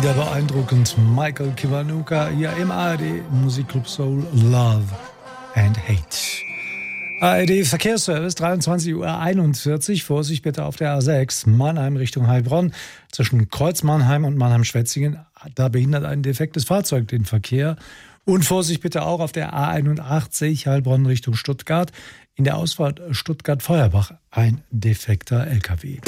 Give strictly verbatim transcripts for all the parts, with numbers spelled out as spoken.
Wieder beeindruckend. Michael Kiwanuka hier im A R D Musikclub Soul Love and Hate. A R D Verkehrsservice, dreiundzwanzig Uhr einundvierzig. Vorsicht bitte auf der A sechs, Mannheim Richtung Heilbronn. Zwischen Kreuz Mannheim und Mannheim-Schwetzingen. Da behindert ein defektes Fahrzeug den Verkehr. Und Vorsicht bitte auch auf der A einundachtzig, Heilbronn Richtung Stuttgart. In der Ausfahrt Stuttgart-Feuerbach ein defekter L K W.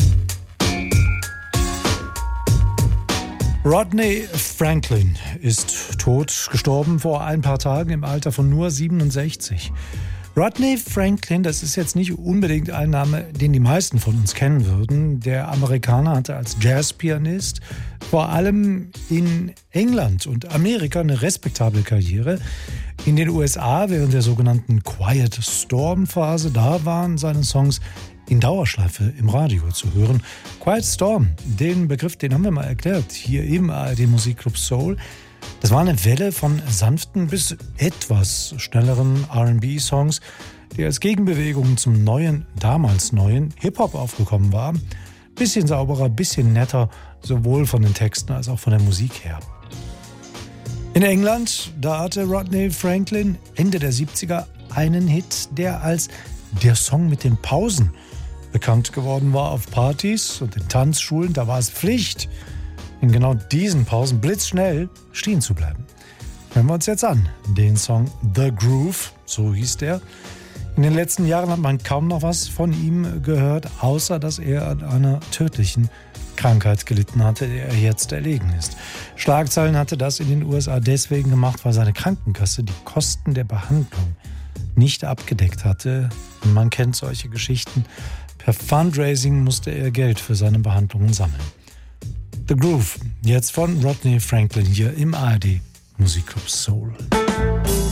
Rodney Franklin ist tot, gestorben vor ein paar Tagen im Alter von nur siebenundsechzig. Rodney Franklin, das ist jetzt nicht unbedingt ein Name, den die meisten von uns kennen würden. Der Amerikaner hatte als Jazzpianist vor allem in England und Amerika eine respektable Karriere. In den U S A während der sogenannten Quiet Storm Phase, da waren seine Songs in Dauerschleife im Radio zu hören. Quiet Storm, den Begriff, den haben wir mal erklärt, hier im A R D Musikclub Soul. Das war eine Welle von sanften bis etwas schnelleren R and B-Songs, die als Gegenbewegung zum neuen, damals neuen Hip-Hop aufgekommen war. Bisschen sauberer, bisschen netter, sowohl von den Texten als auch von der Musik her. In England, da hatte Rodney Franklin Ende der siebziger einen Hit, der als der Song mit den Pausen bekannt geworden war auf Partys und in Tanzschulen. Da war es Pflicht, in genau diesen Pausen blitzschnell stehen zu bleiben. Hören wir uns jetzt an, den Song The Groove, so hieß der. In den letzten Jahren hat man kaum noch was von ihm gehört, außer dass er an einer tödlichen Krankheit gelitten hatte, der er jetzt erlegen ist. Schlagzeilen hatte das in den U S A deswegen gemacht, weil seine Krankenkasse die Kosten der Behandlung nicht abgedeckt hatte. Man kennt solche Geschichten. Per Fundraising musste er Geld für seine Behandlungen sammeln. The Groove, jetzt von Rodney Franklin hier im A R D Musikclub Soul.